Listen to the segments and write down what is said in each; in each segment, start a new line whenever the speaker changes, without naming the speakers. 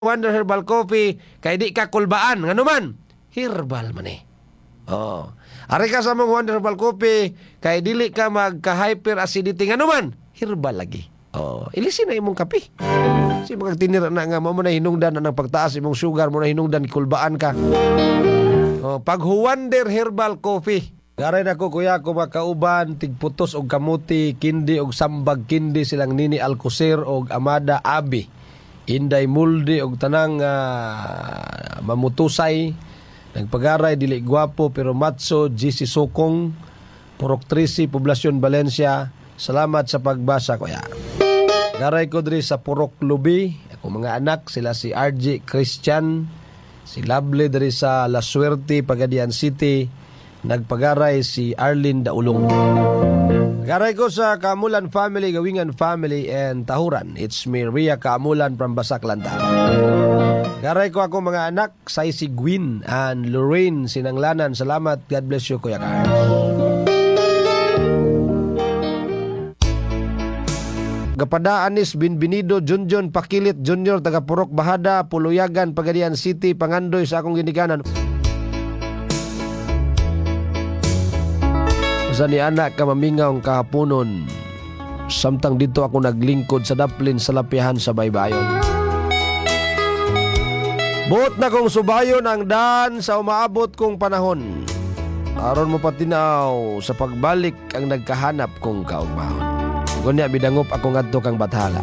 Wonder Herbal Coffee kay di ka kulbaan ngano man herbal man eh. Oh. Ari ka sa mong Wonder Herbal Coffee kay dili ka magka-hyper acidity ngano man herbal lagi. Oh, ilisin na imong kape. Si mga tinira na nga mo na hinungdan ng pagtaas imong sugar mo na hinungdan kulbaan ka. Oh, pag Wonder Herbal Coffee. Garay na ko kuya ko makauban tigputos og kamuti, kindi og sambag kindi silang Nini Alcocer og Amada Abi. Inday Muldi og tanang mamutusay nagpagaray dili gwapo pero matso GC Sokong Purok Trisi Poblacion Valencia. Salamat sa pagbasa kuya. Garay ko diri sa Purok Lubi ako mga anak sila si RJ Christian, si Lovely diri sa La Suerte Pagadian City, nagpagaray si Arlene Daulong. Garay ko sa Kaamulan family, Gawingan family, and Tahuran. It's me, Ria Kaamulan from Basak Lantan. Garay ko ako mga anak, say si Gwyn and Lorraine Sinanglanan. Salamat, God bless you, Kuya Carlos. Gapada Anis Binbinido Junjun Pakilit Junior taga Purok Bahada, Puluyagan, Pagadian City, Pangandoy sa akong ginikanan. Sa ni anak ka mamingaw kahaponon samtang dito ako naglingkod sa daplin sa lapihan sa baybayon. Buot na kong subayon ang daan sa umaabot kong panahon. Aron mo patinaw sa pagbalik ang nagkahanap kong kaugmahon. Kunya bidangop ako ngadto kang bathala.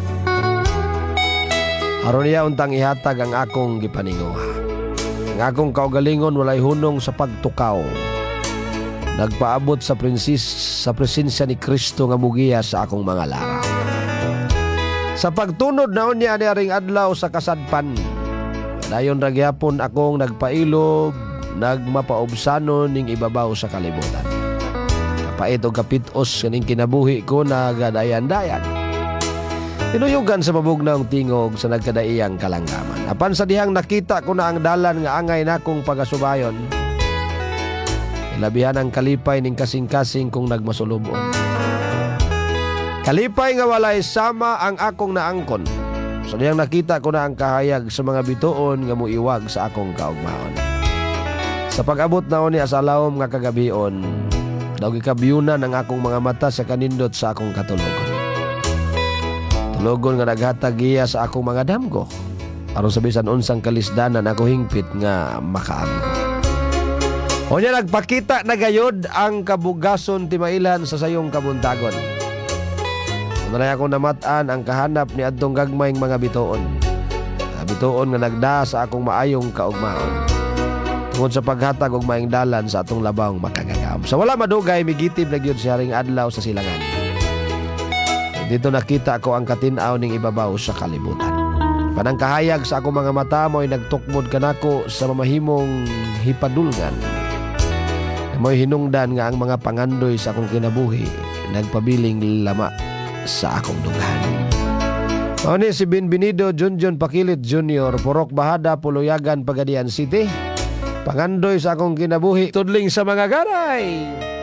Aron niya untang ihatag ang akong gipaninguha. Ang akong kaugalingon walay hunong sa pagtukaw. Nagpaabot sa presensya ni Kristo nga mugiya sa akong mga laraw. Sa pagtunod na niya ring adlaw sa kasadpan, dayon ra gyapon akong nagpailog, nagmapaobsanon ning ibabaw sa kalibutan. Kapait og kapitos kaning kinabuhi ko nagadayan-dayan. Tinuyugan sa mabugnaong tingog sa nagkadaiyang kalanggaman. Apan sa dihang nakita ko na ang dalan nga angay nakong pagasubayon, labihan ang kalipay ning kasing-kasing kong nagmasulubon. Kalipay nga walay sama ang akong naangkon. Sa diyang nakita ko na ang kahayag sa mga bituon nga muiwag sa akong kaugmaon. Sa pag-abot na ni asalawom nga kagabion, daw gikabiyunan ang akong mga mata sa kanindot sa akong katulogon. Tulogon nga naghatag iya sa akong mga damgo. Aron sa bisan unsang kalisdanan ako hingpit nga makaangko. O niya nagpakita na gayod ang kabugason timailan sa sayong kabuntagon. Unay ako namatan ang kahanap ni adtong gagmayng mga bituon. Bituon nga nagda sa akong maayong kaugmaon. Tungod sa paghatag og maayong dalan sa atong labawng makagagam. Sa wala madugay migitib na gyud siya ring adlaw sa silangan. Dito nakita ko ang katinaw ning ibabaw sa kalibutan. Panang kahayag sa akong mga mata mo'y nagtukmod kanako sa mamahimong hipadulngan. Mo'y hinungdan nga ang mga pangandoy sa akong kinabuhi nagpabiling lama sa akong dugan. Mao ni si Binbinido Junjun Pakilit Junior, Purok Bahada, Puluyagan, Pagadian City. Pangandoy sa akong kinabuhi tudling sa mga garay.